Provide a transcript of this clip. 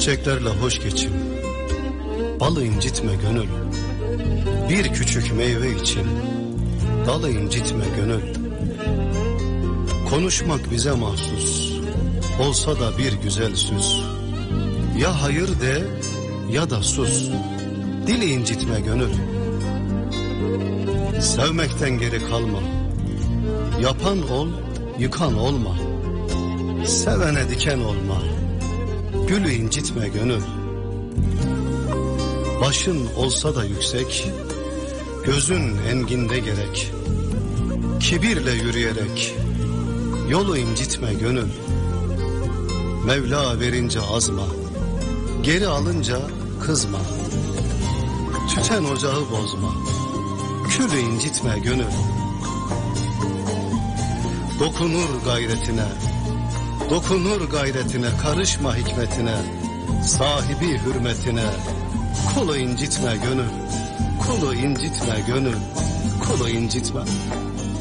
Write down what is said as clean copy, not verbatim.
Çiçeklerle hoş geçin, balı incitme gönül. Bir küçük meyve için dalı incitme gönül. Konuşmak bize mahsus, olsa da bir güzel söz. Ya hayır de ya da sus, dili incitme gönül. Sevmekten geri kalma, yapan ol, yıkan olma. Sevene diken olma, gülü incitme gönül. Başın olsa da yüksek, gözün enginde gerek. Kibirle yürüyerek yolu incitme gönül. Mevla verince azma, geri alınca kızma. Tüten ocağı bozma, külü incitme gönül. Dokunur gayretine, karışma hikmetine, sahibi hürmetine. Kulu incitme gönül, kulu incitme gönül, kulu incitme.